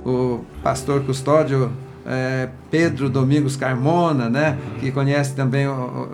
o pastor custódio Pedro Domingos Carmona, né? Que conhece também o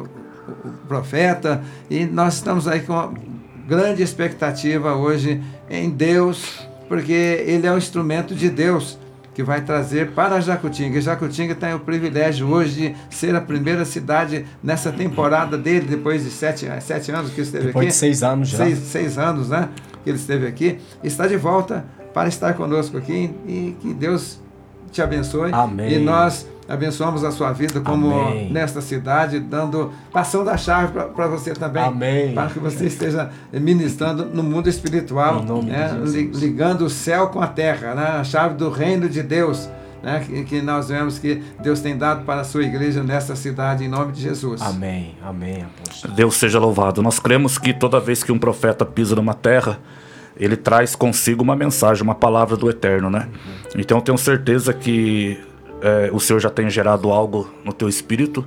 profeta, e nós estamos aí com grande expectativa hoje em Deus, porque Ele é um instrumento de Deus que vai trazer para Jacutinga. E Jacutinga tem o privilégio hoje de ser a primeira cidade nessa temporada dele, depois de 7 anos que ele esteve depois aqui. De 6 anos já. 6 anos, né? Que ele esteve aqui. Está de volta para estar conosco aqui, e que Deus te abençoe. Amém. E nós abençoamos a sua vida como Amém. Nesta cidade, passando a chave para você também. Amém. Para que você esteja ministrando no mundo espiritual, né? Ligando o céu com a terra, né? A chave do reino de Deus, né? Que nós vemos que Deus tem dado para a sua igreja nesta cidade, em nome de Jesus. Amém, amém, apóstolo. Deus seja louvado. Nós cremos que toda vez que um profeta pisa numa terra, ele traz consigo uma mensagem, uma palavra do Eterno, né? Então eu tenho certeza que o Senhor já tem gerado algo no teu espírito.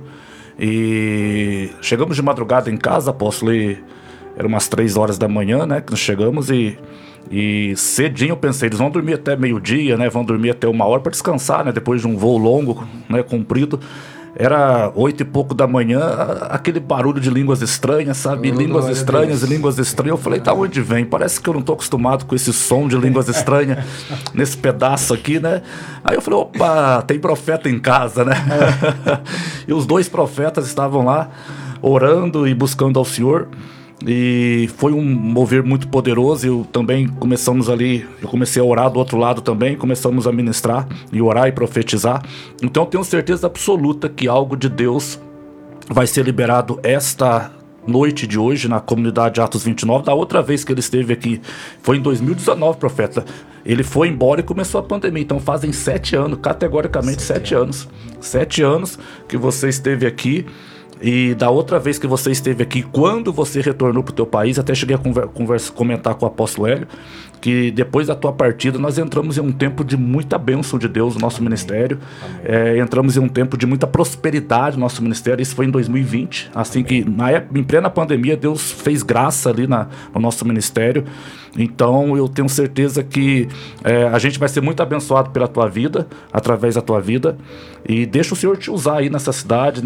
E chegamos de madrugada em casa, apóstolo, e eram umas 3 horas da manhã, né, que nós chegamos, e cedinho eu pensei, eles vão dormir até meio-dia, né, vão dormir até 1 hora para descansar, né, depois de um voo longo, né, comprido. Era 8 e pouco da manhã, aquele barulho de línguas estranhas, sabe? Línguas estranhas. Eu falei, da onde vem? Parece que eu não estou acostumado com esse som de línguas estranhas nesse pedaço aqui, né? Aí eu falei, opa, tem profeta em casa, né? E os 2 profetas estavam lá orando e buscando ao Senhor. E foi um mover muito poderoso. Eu também eu comecei a orar do outro lado também, começamos a ministrar e orar e profetizar. Então eu tenho certeza absoluta que algo de Deus vai ser liberado esta noite de hoje na comunidade Atos 29. Da outra vez que ele esteve aqui foi em 2019, profeta. Ele foi embora e começou a pandemia. Então fazem 7 anos, categoricamente 7 anos. 7 anos que você esteve aqui. E da outra vez que você esteve aqui, quando você retornou para o teu país, até cheguei a comentar com o apóstolo Hélio, que depois da tua partida nós entramos em um tempo de muita bênção de Deus no nosso ministério. Entramos em um tempo de muita prosperidade no nosso ministério. Isso foi em 2020, assim que em plena pandemia Deus fez graça ali no nosso ministério. Então eu tenho certeza que a gente vai ser muito abençoado pela tua vida, através da tua vida. E deixa o Senhor te usar aí nessa cidade,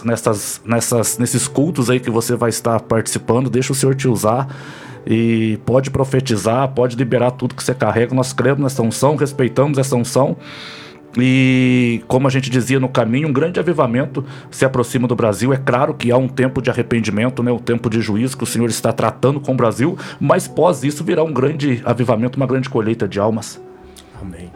nesses cultos aí que você vai estar participando. Deixa o Senhor te usar. E pode profetizar, pode liberar tudo que você carrega. Nós cremos nessa unção, respeitamos essa unção. E como a gente dizia no caminho, um grande avivamento se aproxima do Brasil. É claro que há um tempo de arrependimento, né, um tempo de juízo que o Senhor está tratando com o Brasil, mas pós isso virá um grande avivamento, uma grande colheita de almas. Amém.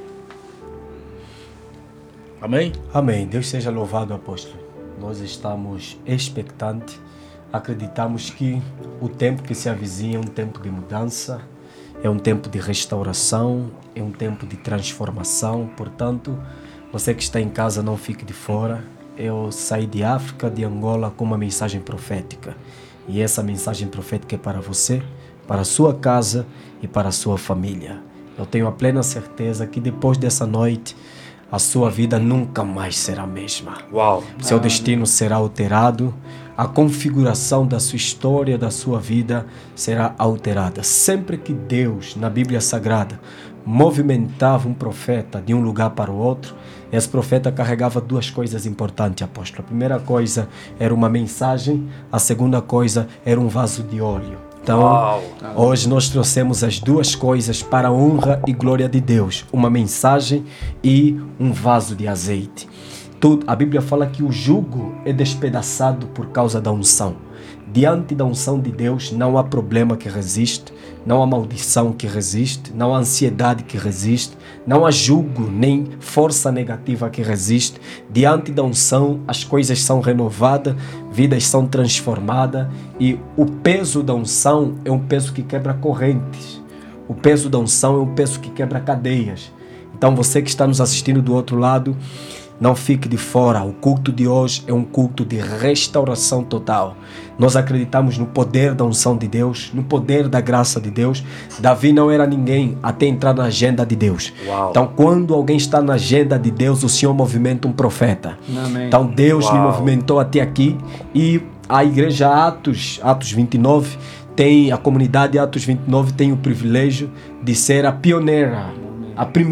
Amém? Amém. Deus seja louvado, apóstolo. Nós estamos expectantes. Acreditamos que o tempo que se avizinha é um tempo de mudança, é um tempo de restauração, é um tempo de transformação. Portanto, você que está em casa, não fique de fora. Eu saí de África, de Angola, com uma mensagem profética. E essa mensagem profética é para você, para a sua casa e para a sua família. Eu tenho a plena certeza que depois dessa noite, a sua vida nunca mais será a mesma. Uau! Seu destino será alterado. A configuração da sua história, da sua vida será alterada. Sempre que Deus, na Bíblia Sagrada, movimentava um profeta de um lugar para o outro, esse profeta carregava 2 coisas importantes, apóstolo. A primeira coisa era uma mensagem, a segunda coisa era um vaso de óleo. Então, hoje nós trouxemos as 2 coisas para a honra e glória de Deus. Uma mensagem e um vaso de azeite. A Bíblia fala que o jugo é despedaçado por causa da unção. Diante da unção de Deus não há problema que resiste, não há maldição que resiste, não há ansiedade que resiste, não há jugo nem força negativa que resiste. Diante da unção as coisas são renovadas, vidas são transformadas, e o peso da unção é um peso que quebra correntes. O peso da unção é um peso que quebra cadeias. Então você que está nos assistindo do outro lado, não fique de fora. O culto de hoje é um culto de restauração total. Nós acreditamos no poder da unção de Deus, no poder da graça de Deus. Davi não era ninguém até entrar na agenda de Deus. Uau. Então, quando alguém está na agenda de Deus, o Senhor movimenta um profeta. Amém. Então, Deus me Uau. movimentou até aquaqui. E a igreja Atos 29, a comunidade Atos 29 tem o privilégio de ser a pioneira, a primeira